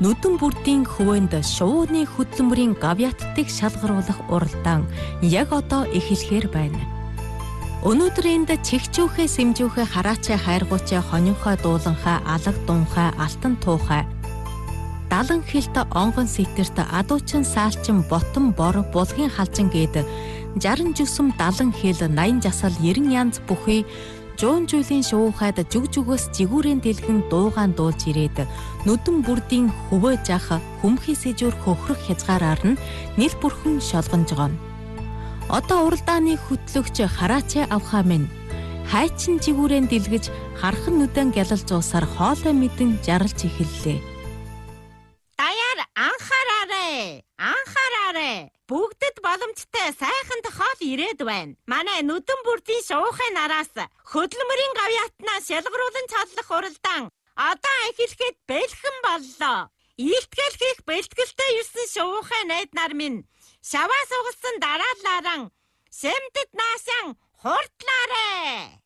Нүдэн бүрдийн хөвөөнд шувууны хөдөлмөрийн гавьяаттыг шалгаруулах уралдаан яг одоо эхлэхээр байна. Өнөөдөр энд чихчүүхээ сэмжүүхээ хараачаа хайргуучаа хонинхоо дууланхаа алаг дунхаа алтан туухай далан хилт онгон сэтэрт адуучин саалчин ботон бор булгийн халчин гээд 60 жусам далан хил 80 жасал 90 янз бүхий жуун жуулийн шуухайд жүг жүгөөс жигүүрэн дэлгэн дуугаан дуулж ирээд нүдэн бүрдийн хөвөө жах хүмхий сэжүүр хөхрөх хязгаараар нь нэл бүрхэн шолгонжгоно. Одоо уралдааны хөтлөгч хараачаа авхаа минь хайчин жигүүрэн дэлгэж хархан нүдэн гялал зуусаар хоолой мэдэн жарлж эхэллээ. Даяар анхаараарэ. Бүгдэд боломжтой сайхан тохиол ирээд байна. Манай нүдэн бүрдийн шуухын нараас хөдөлмөрийн гавьяатнаас шалгаруулан цаллах уралдаан одоо эхлэхэд бэлхэн боллоо. Ийтгэл хийх бэлтгэлтэй юусэн шуухын найд нар минь шаваа сугалсан дараалааран сэмдэд наасан хурдлаарэ.